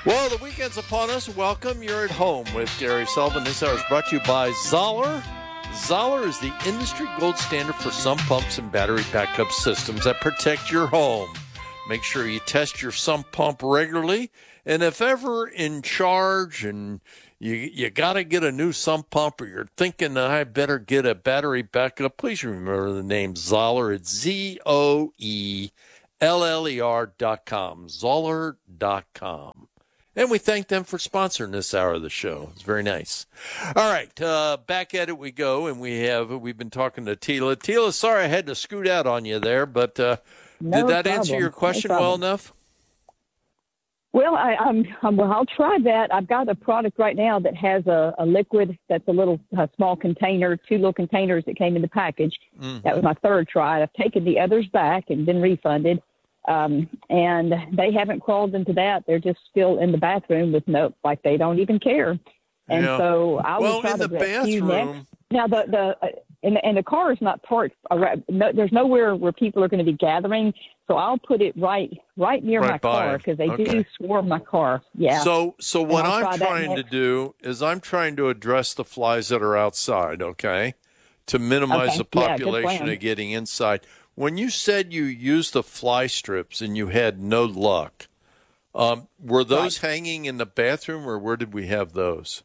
Well, the weekend's upon us. Welcome. You're at home with Gary Sullivan. This hour is brought to you by Zoller. Zoller is the industry gold standard for sump pumps and battery backup systems that protect your home. Make sure you test your sump pump regularly. And if ever in charge and you got to get a new sump pump, or you're thinking I better get a battery backup, please remember the name Zoller. It's ZOELLER.com. Zoller.com. And we thank them for sponsoring this hour of the show. It's very nice. All right, back at it we go, and we've been talking to Tila. Tila, sorry I had to scoot out on you there, but did that answer your question well enough? Well, I'll try that. I've got a product right now that has a liquid that's a small container, 2 little containers that came in the package. Mm-hmm. That was my third try. I've taken the others back and been refunded. And they haven't crawled into that. They're just still in the bathroom with like they don't even care. And so I will try to rescue next. Now the car is not parked. There's nowhere where people are going to be gathering. So I'll put it right near my car because they do swarm my car. Yeah. So what I'm trying to do is I'm trying to address the flies that are outside. Okay, to minimize the population of getting inside. When you said you used the fly strips and you had no luck, were those hanging in the bathroom, or where did we have those?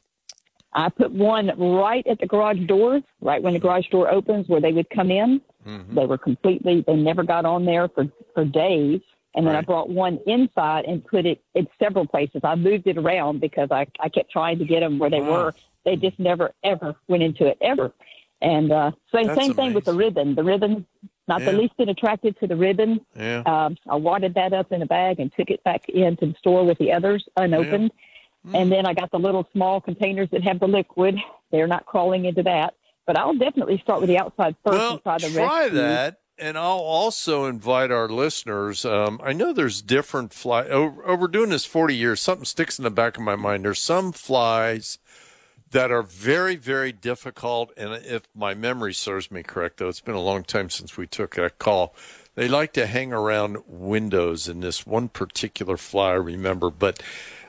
I put one right at the garage door, right when the garage door opens, where they would come in. Mm-hmm. They never got on there for days. And then I brought one inside and put it in several places. I moved it around because I kept trying to get them where they were. They just never, ever went into it, ever. And same thing with the ribbon. The ribbon, not the least bit attracted to the ribbon. Yeah. I wadded that up in a bag and took it back into the store with the others unopened. Yeah. And then I got the little small containers that have the liquid. They're not crawling into that. But I'll definitely start with the outside first and try the rest. Try that. And I'll also invite our listeners. I know there's different flies. Over doing this 40 years, something sticks in the back of my mind. There's some flies that are very, very difficult. And if my memory serves me correct, though, it's been a long time since we took that call. They like to hang around windows in this one particular fly, I remember. But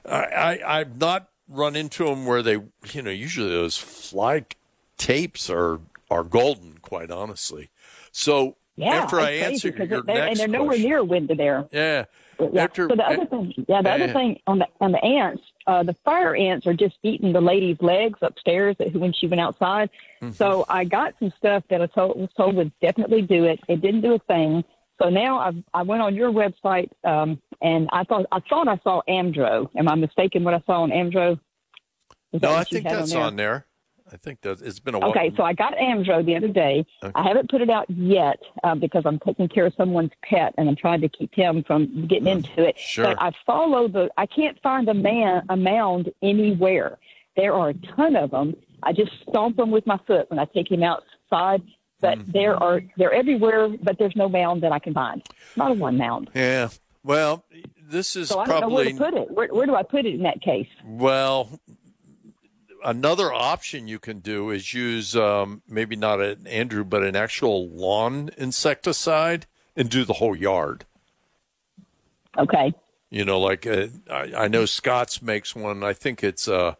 I've not run into them where they, usually those fly tapes are golden, quite honestly. So after I answer your next question. And they're nowhere near a window there. Yeah. So the other thing on the ants, the fire ants are just eating the lady's legs upstairs when she went outside. Mm-hmm. So I got some stuff that was told would definitely do it. It didn't do a thing. So now I went on your website and I thought I saw Amdro. Am I mistaken? What I saw on Amdro? No, I think that's on there. I think that it's been a while. Okay, so I got Amdro the other day. Okay. I haven't put it out yet because I'm taking care of someone's pet and I'm trying to keep him from getting into it. Sure. But I can't find a mound anywhere. There are a ton of them. I just stomp them with my foot when I take him outside. But they're everywhere, but there's no mound that I can find. Not a one mound. Yeah. Well, this is so probably. I don't know where to put it. Where do I put it in that case? Well, another option you can do is use maybe not an Andrew, but an actual lawn insecticide and do the whole yard. Okay. Like I know Scott's makes one. I think it's a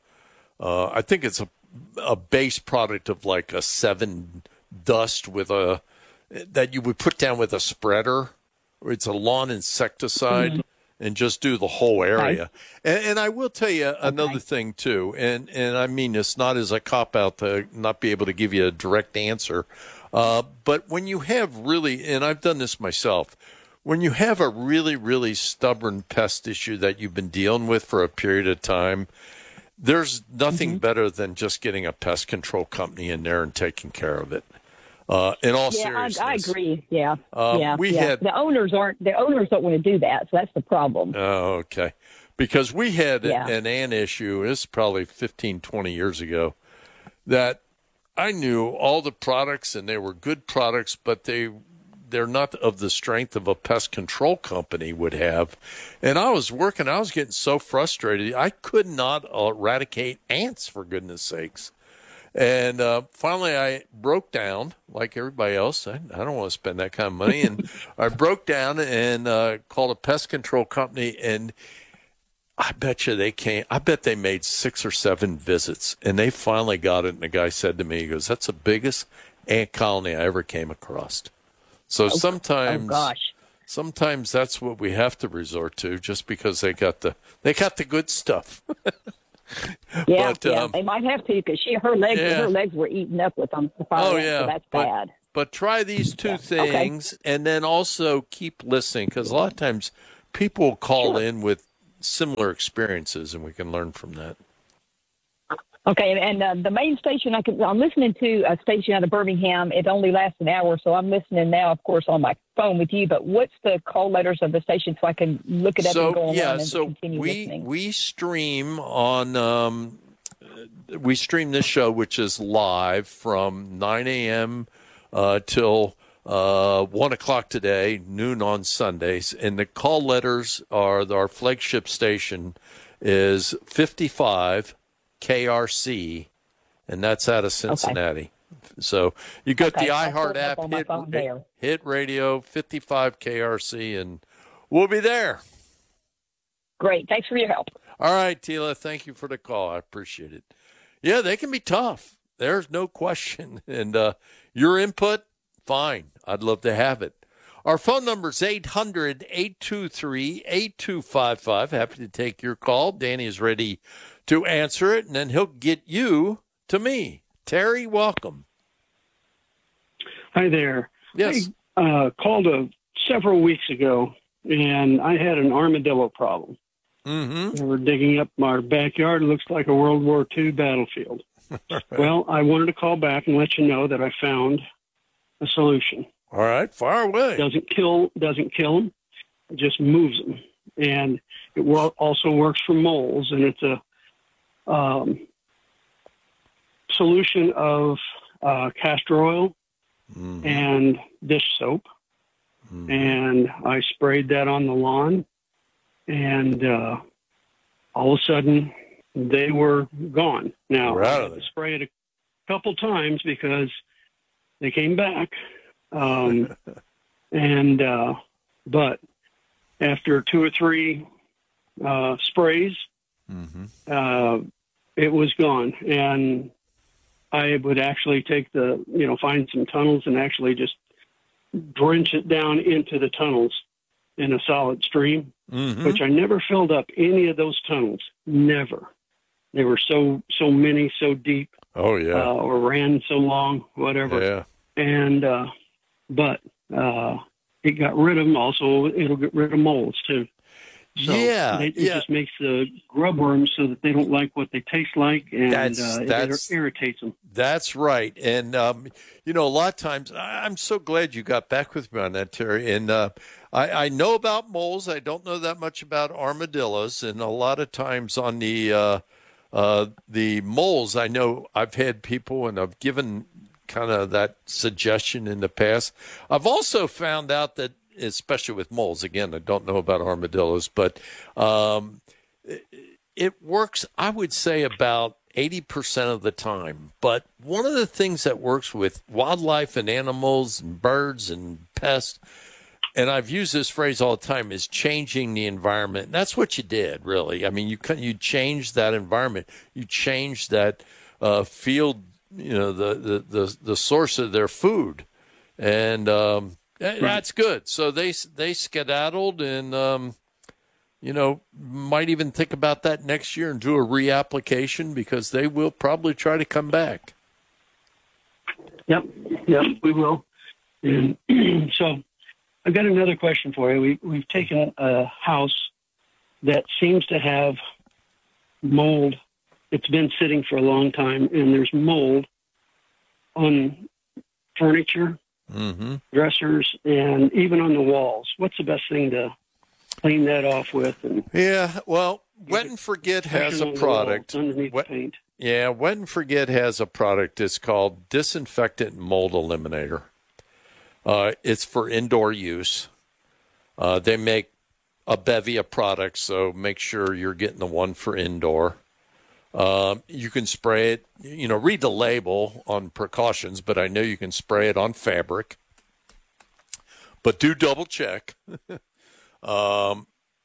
base product of like a 7 dust that you would put down with a spreader. It's a lawn insecticide. Mm-hmm. And just do the whole area. Okay. And I will tell you another thing, too, and I mean this not as a cop-out to not be able to give you a direct answer, but when you have really, and I've done this myself, when you have a really, really stubborn pest issue that you've been dealing with for a period of time, there's nothing better than just getting a pest control company in there and taking care of it. In all seriousness, I agree. Yeah, had the owners don't want to do that, so that's the problem. Oh, okay. Because we had an ant issue. It's probably 15, 20 years ago. That I knew all the products and they were good products, but they're not of the strength of a pest control company would have. And I was getting so frustrated. I could not eradicate ants, for goodness sakes. And finally, I broke down like everybody else. I don't want to spend that kind of money. And I broke down and called a pest control company. And I bet you they came. I bet they made 6 or 7 visits, and they finally got it. And the guy said to me, he goes, "That's the biggest ant colony I ever came across." So sometimes that's what we have to resort to, just because they got the good stuff. Yeah, they might have to, because her legs were eaten up with them. So that's bad. But try these 2 things, and then also keep listening, because a lot of times people will call in with similar experiences, and we can learn from that. Okay, and the main station, I'm listening to a station out of Birmingham. It only lasts an hour, so I'm listening now, of course, on my phone with you. But what's the call letters of the station so I can look it up and go online and continue listening? We stream on we stream this show, which is live from 9 a.m. Till 1 o'clock today, noon on Sundays. And the call letters our flagship station is 55 KRC, and that's out of Cincinnati. Okay. So you got the iHeart app, hit radio, 55 KRC, and we'll be there. Great. Thanks for your help. All right, Tila, thank you for the call. I appreciate it. Yeah, they can be tough. There's no question. And your input, fine. I'd love to have it. Our phone number is 800-823-8255. Happy to take your call. Danny is ready to answer it, and then he'll get you to me. Terry, welcome. Hi there. Yes. I called several weeks ago, and I had an armadillo problem. Mm-hmm. They were digging up our backyard. It looks like a World War II battlefield. Right. Well, I wanted to call back and let you know that I found a solution. All right, fire away. Doesn't kill them. It just moves them. And it also works for moles, and it's a solution of castor oil and dish soap. And I sprayed that on the lawn, and all of a sudden they were gone. Now, I had to spray it a couple times because they came back. But after 2 or 3 sprays, it was gone. And I would actually take find some tunnels and actually just drench it down into the tunnels in a solid stream, which I never filled up any of those tunnels. Never. They were so many, so deep. Oh, yeah. Or ran so long, whatever. Yeah. And, but it got rid of them. Also, it'll get rid of moles, too. So it just makes the grub worms so that they don't like what they taste like, and it irritates them. That's right. And, a lot of times, I'm so glad you got back with me on that, Terry. And I know about moles. I don't know that much about armadillos. And a lot of times on the moles, I know I've had people, and I've given kind of that suggestion in the past. I've also found out that, especially with moles, again, I don't know about armadillos, but it works, I would say, about 80% of the time. But one of the things that works with wildlife and animals and birds and pests, and I've used this phrase all the time, is changing the environment. And that's what you did, really. I mean, you changed that environment. You changed that field, the source of their food. And that's good. So they skedaddled, and might even think about that next year and do a reapplication, because they will probably try to come back. Yep, we will. And so I've got another question for you. We've taken a house that seems to have mold. It's been sitting for a long time, and there's mold on furniture, dressers, and even on the walls. What's the best thing to clean that off with? Wet and Forget has a product. Underneath the paint. Yeah, Wet and Forget has a product. It's called Disinfectant Mold Eliminator. It's for indoor use. They make a bevy of products, so make sure you're getting the one for indoor. You can spray it, read the label on precautions, but I know you can spray it on fabric. But do double check.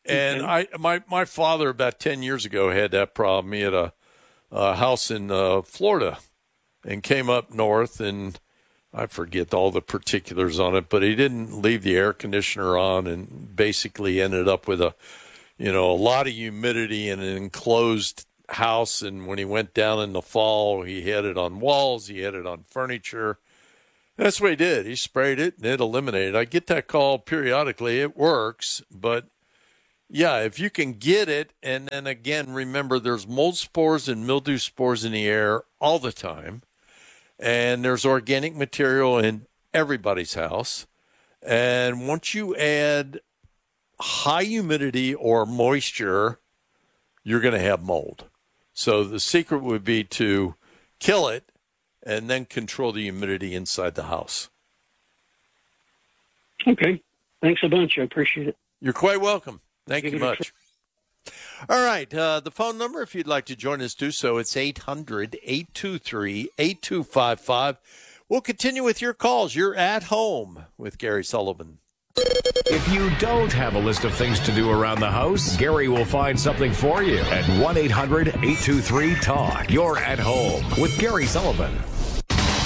And my father about 10 years ago had that problem. He had a house in Florida and came up north, and I forget all the particulars on it, but he didn't leave the air conditioner on and basically ended up with a lot of humidity in an enclosed house. And when he went down in the fall, he had it on walls, he had it on furniture. That's what he did. He sprayed it and it eliminated. I get that call periodically. It works, but yeah, if you can get it, and then again, remember there's mold spores and mildew spores in the air all the time, and there's organic material in everybody's house. And once you add high humidity or moisture, you're going to have mold. So the secret would be to kill it and then control the humidity inside the house. Okay. Thanks a bunch. I appreciate it. You're quite welcome. Thank you much. All right. The phone number, if you'd like to join us, do so. It's 800-823-8255. We'll continue with your calls. You're at home with Gary Sullivan. If you don't have a list of things to do around the house, Gary will find something for you at 1-800-823-TALK. You're at home with Gary Sullivan.